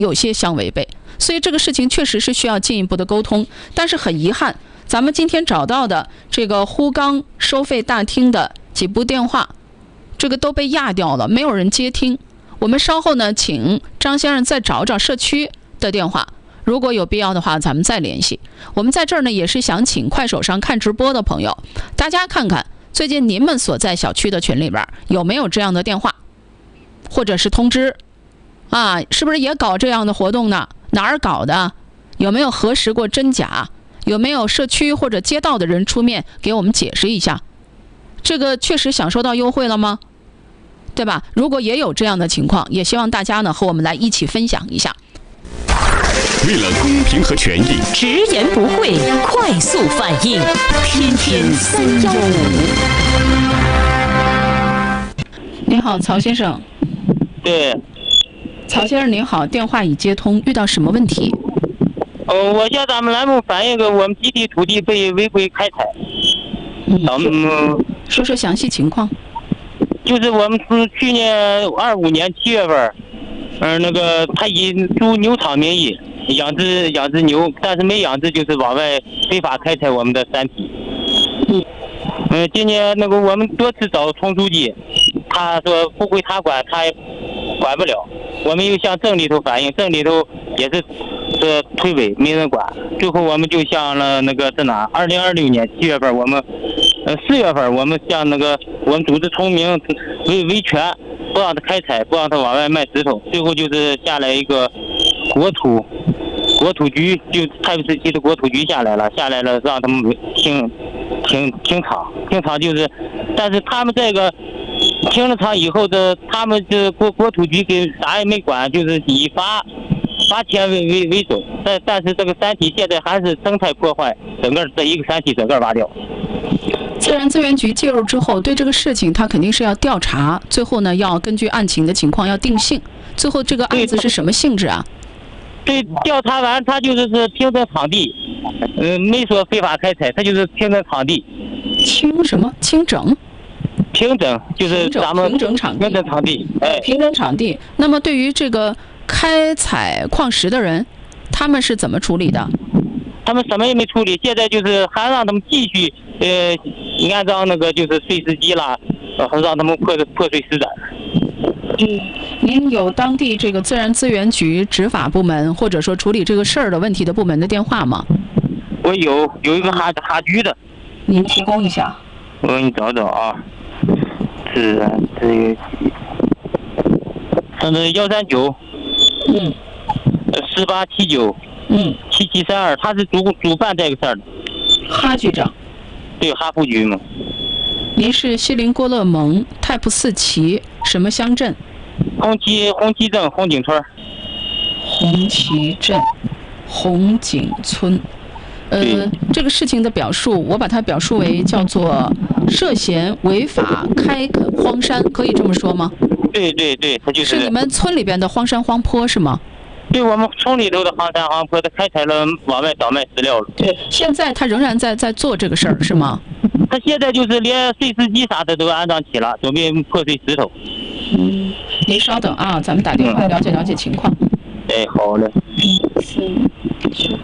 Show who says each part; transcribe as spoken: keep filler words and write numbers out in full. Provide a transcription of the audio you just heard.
Speaker 1: 有些相违背，所以这个事情确实是需要进一步的沟通。但是很遗憾，咱们今天找到的这个呼钢收费大厅的几部电话，这个都被压掉了，没有人接听。我们稍后呢，请张先生再找找社区的电话，如果有必要的话，咱们再联系。我们在这儿呢，也是想请快手上看直播的朋友，大家看看最近您们所在小区的群里边有没有这样的电话，或者是通知啊，是不是也搞这样的活动呢？哪儿搞的？有没有核实过真假？有没有社区或者街道的人出面给我们解释一下？这个确实享受到优惠了吗？对吧？如果也有这样的情况，也希望大家呢和我们来一起分享一下。
Speaker 2: 为了公平和权益，
Speaker 3: 直言不讳，快速反应，天天三幺五。
Speaker 1: 您好，曹先生。
Speaker 4: 对。
Speaker 1: 曹先生您好，电话已接通，遇到什么问题？
Speaker 4: 哦，我向咱们栏目反映个我们集体土地被违规开采。
Speaker 1: 嗯，
Speaker 4: 咱们
Speaker 1: 说说详细情况。
Speaker 4: 就是我们是去年二五年七月份，嗯、呃，那个他以租牛场名义养殖养殖牛，但是没养殖，就是往外非法开采我们的山体。
Speaker 1: 嗯，
Speaker 4: 嗯、呃，今年那个我们多次找村书记，他说不归他管，他也管不了。我们又向镇里头反映，镇里头也是这推诿，没人管。最后我们就向了那个在哪？二零二六年七月份，我们呃四月份，我们向那个我们组织村民维维权，不让他开采，不让他往外卖石头。最后就是下来一个国土国土局，就太平市的国土局下来了，下来了让他们停停停场，停场就是，但是他们这个。停了场以后的，他们这国国土局给啥也没管，就是以罚罚钱为为为主。但但是这个山体现在还是生态破坏，整个这一个山体整个挖掉。
Speaker 1: 自然资源局介入之后，对这个事情他肯定是要调查，最后呢要根据案情的情况要定性。最后这个案子是什么性质啊？
Speaker 4: 对，调查完他就是是平整场地，嗯、呃，没说非法开采，他就是平整场地。
Speaker 1: 清什么？清整？
Speaker 4: 平整就是咱们
Speaker 1: 平整场地，
Speaker 4: 平整场地，哎，
Speaker 1: 平整场地。那么对于这个开采矿石的人，他们是怎么处理的？
Speaker 4: 他们什么也没处理，现在就是还让他们继续呃安装那个就是碎石机啦，呃，让他们破破碎石展。
Speaker 1: 嗯，您有当地这个自然资源局执法部门或者说处理这个事儿的问题的部门的电话吗？
Speaker 4: 我有有一个哈哈局的，
Speaker 1: 您提供一下。
Speaker 4: 我给你找找啊。自然资源局，那个幺三九，
Speaker 1: 嗯，
Speaker 4: 四八七九，
Speaker 1: 嗯，
Speaker 4: 七七三二，他是主主办这个事儿的。
Speaker 1: 哈局长。
Speaker 4: 对，哈副局嘛。
Speaker 1: 您是锡林郭勒盟太仆寺旗什么乡镇？
Speaker 4: 红旗红旗镇红景村。
Speaker 1: 红旗镇红景村。呃，这个事情的表述，我把它表述为叫做涉嫌违法开垦荒山，可以这么说吗？
Speaker 4: 对对对，它就是。
Speaker 1: 是你们村里边的荒山荒坡是吗？
Speaker 4: 对，我们村里头的荒山荒坡，它开采了往外倒卖石料了。
Speaker 1: 对，现在他仍然在在做这个事儿是吗？
Speaker 4: 他现在就是连碎石机啥的都安装起了，准备破碎石头。
Speaker 1: 嗯，您稍等啊，咱们打电话了解了解情况。
Speaker 4: 哎，好嘞。
Speaker 1: 嗯，是。